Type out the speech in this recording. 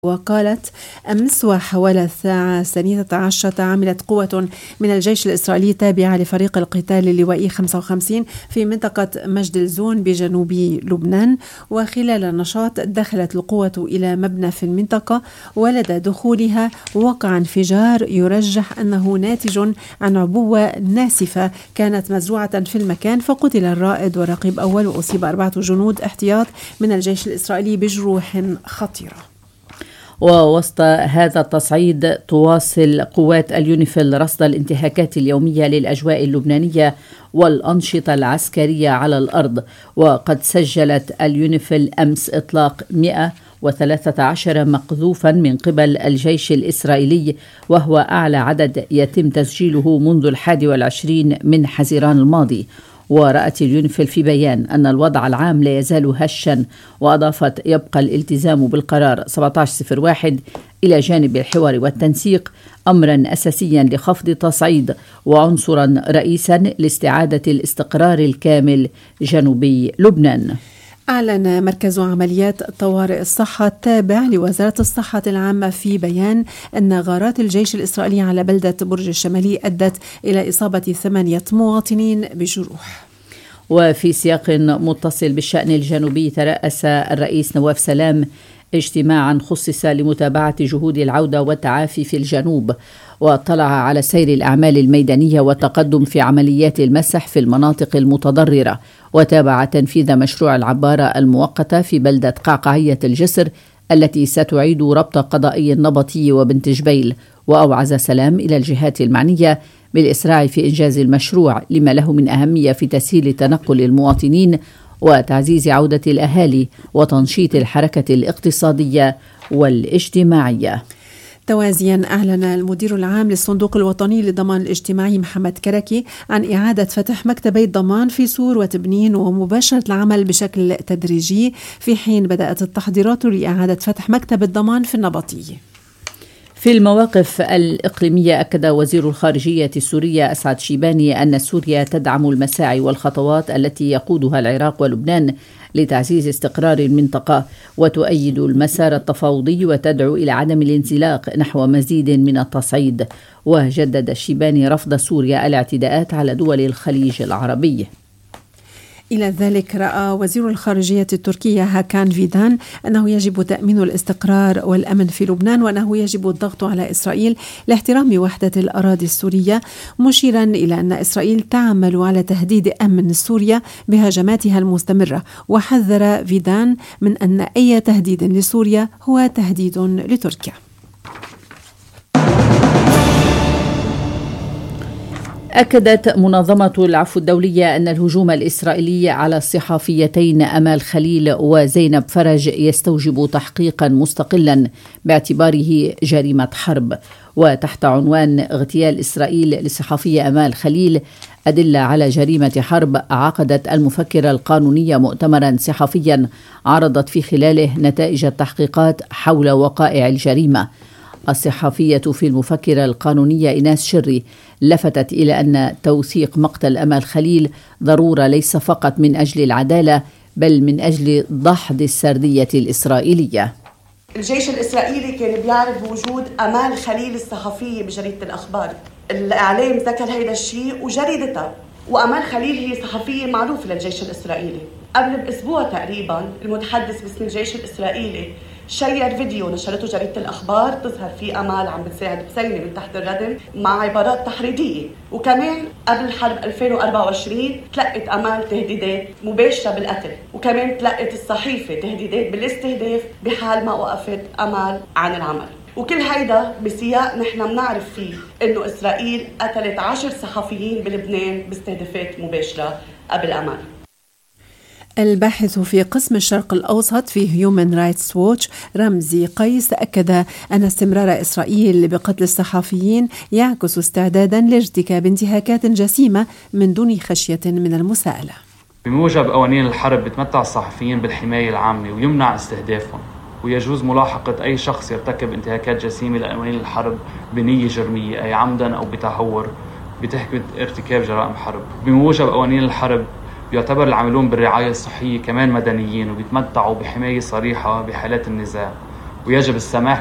وقالت أمس وحوالي الساعة 12 عملت قوة من الجيش الإسرائيلي تابعة لفريق القتال اللوائي 55 في منطقة مجد الزون بجنوب لبنان. وخلال النشاط دخلت القوة إلى مبنى في المنطقة، ولدى دخولها وقع انفجار يرجح أنه ناتج عن عبوة ناسفة كانت مزروعة في المكان، فقتل الرائد ورقيب أول، وأصيب 4 جنود احتياط من الجيش الإسرائيلي بجروح خطيرة. ووسط هذا التصعيد تواصل قوات اليونيفيل رصد الانتهاكات اليومية للأجواء اللبنانية والأنشطة العسكرية على الأرض، وقد سجلت اليونيفيل أمس إطلاق 113 مقذوفا من قبل الجيش الإسرائيلي، وهو أعلى عدد يتم تسجيله منذ 21 من حزيران الماضي. ورأت اليونيفيل في بيان أن الوضع العام لا يزال هشا، وأضافت يبقى الالتزام بالقرار 1701 إلى جانب الحوار والتنسيق أمرا أساسيا لخفض تصعيد وعنصرا رئيسا لاستعادة الاستقرار الكامل جنوبي لبنان. أعلن مركز عمليات طوارئ الصحة التابع لوزارة الصحة العامة في بيان أن غارات الجيش الإسرائيلي على بلدة برج الشمالي أدت إلى إصابة 8 مواطنين بجروح. وفي سياق متصل بالشأن الجنوبي، ترأس الرئيس نواف سلام اجتماعا خصص لمتابعة جهود العودة والتعافي في الجنوب، واطلع على سير الأعمال الميدانية والتقدم في عمليات المسح في المناطق المتضررة، وتابع تنفيذ مشروع العبارة المؤقتة في بلدة قعقاعية الجسر التي ستعيد ربط قضائي النبطي وبنت جبيل. وأوعز سلام إلى الجهات المعنية بالإسراع في إنجاز المشروع لما له من أهمية في تسهيل تنقل المواطنين وتعزيز عودة الأهالي وتنشيط الحركة الاقتصادية والاجتماعية. توازيا أعلن المدير العام للصندوق الوطني للضمان الاجتماعي محمد كركي عن إعادة فتح مكتبي الضمان في سور وتبنين ومباشرة العمل بشكل تدريجي، في حين بدأت التحضيرات لإعادة فتح مكتب الضمان في النبطية. في المواقف الإقليمية، أكد وزير الخارجية السورية أسعد شيباني أن سوريا تدعم المساعي والخطوات التي يقودها العراق ولبنان لتعزيز استقرار المنطقة، وتؤيد المسار التفاوضي وتدعو إلى عدم الانزلاق نحو مزيد من التصعيد. وجدد الشيباني رفض سوريا الاعتداءات على دول الخليج العربي. إلى ذلك رأى وزير الخارجية التركية هاكان فيدان أنه يجب تأمين الاستقرار والأمن في لبنان، وأنه يجب الضغط على إسرائيل لاحترام وحدة الأراضي السورية، مشيرا إلى أن إسرائيل تعمل على تهديد أمن سوريا بهجماتها المستمرة. وحذر فيدان من أن أي تهديد لسوريا هو تهديد لتركيا. أكدت منظمة العفو الدولية أن الهجوم الإسرائيلي على الصحفيتين أمال خليل وزينب فرج يستوجب تحقيقا مستقلا باعتباره جريمة حرب. وتحت عنوان اغتيال إسرائيل للصحفية أمال خليل أدلة على جريمة حرب، عقدت المفكرة القانونية مؤتمرا صحفيا عرضت في خلاله نتائج التحقيقات حول وقائع الجريمة. الصحفية في المفكرة القانونية إيناس شري لفتت إلى أن توثيق مقتل أمال خليل ضرورة ليس فقط من أجل العدالة، بل من أجل دحض السردية الإسرائيلية. الجيش الإسرائيلي كان بيعرف بوجود أمال خليل الصحفية بجريدة الأخبار، الإعلام ذكر هيدا الشيء وجريدتها، وأمال خليل هي صحفية معروفة للجيش الإسرائيلي. قبل بأسبوع تقريبا المتحدث باسم الجيش الإسرائيلي شير فيديو نشرته جريدة الأخبار تظهر فيه أمال عم بتساعد بسينة من تحت الردم مع عبارات تحريضية. وكمان قبل الحرب 2024 تلقت أمال تهديدات مباشرة بالقتل، وكمان تلقت الصحيفة تهديدات بالاستهداف بحال ما وقفت أمال عن العمل. وكل هيدا بسياق نحن بنعرف فيه إنه إسرائيل قتلت 10 صحفيين بلبنان باستهدافات مباشرة قبل أمال. الباحث في قسم الشرق الأوسط في هيومن رايتس ووتش رمزي قيس أكد أن استمرار إسرائيل بقتل الصحفيين يعكس استعدادا لارتكاب انتهاكات جسيمة من دون خشية من المساءلة. بموجب قوانين الحرب بتمتع الصحفيين بالحماية العامة ويمنع استهدافهم، ويجوز ملاحقة أي شخص يرتكب انتهاكات جسيمة لقوانين الحرب بنية جرمية، أي عمدا أو بتهور بتهمة ارتكاب جرائم حرب. بموجب قوانين الحرب يعتبر العاملون بالرعاية الصحية كمان مدنيين وبيتمتعوا بحماية صريحة بحالات النزاع، ويجب السماح